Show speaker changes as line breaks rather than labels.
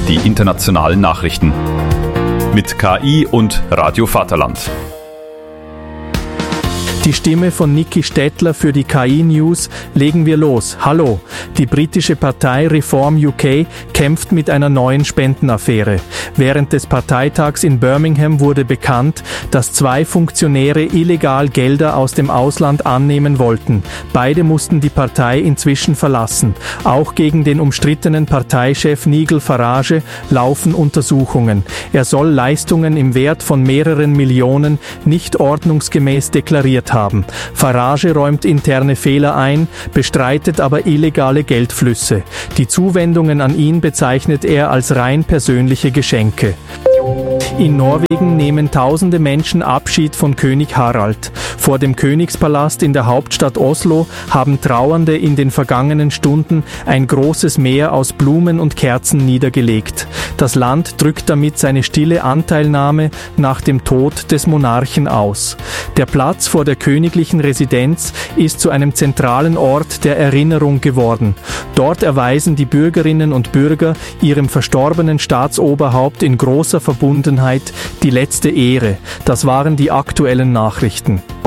die internationalen Nachrichten. Mit KI und Radio Vaterland.
Die Stimme von Niki Stettler für die KI-News. Legen wir los. Hallo. Die britische Partei Reform UK kämpft mit einer neuen Spendenaffäre. Während des Parteitags in Birmingham wurde bekannt, dass 2 Funktionäre illegal Gelder aus dem Ausland annehmen wollten. Beide mussten die Partei inzwischen verlassen. Auch gegen den umstrittenen Parteichef Nigel Farage laufen Untersuchungen. Er soll Leistungen im Wert von mehreren Millionen nicht ordnungsgemäß deklariert haben. Farage räumt interne Fehler ein, bestreitet aber illegale Geldflüsse. Die Zuwendungen an ihn bezeichnet er als rein persönliche Geschenke. In Norwegen nehmen tausende Menschen Abschied von König Harald. Vor dem Königspalast in der Hauptstadt Oslo haben Trauernde in den vergangenen Stunden ein großes Meer aus Blumen und Kerzen niedergelegt. Das Land drückt damit seine stille Anteilnahme nach dem Tod des Monarchen aus. Der Platz vor der königlichen Residenz ist zu einem zentralen Ort der Erinnerung geworden. Dort erweisen die Bürgerinnen und Bürger ihrem verstorbenen Staatsoberhaupt in großer Verbundenheit die letzte Ehre. Das waren die aktuellen Nachrichten.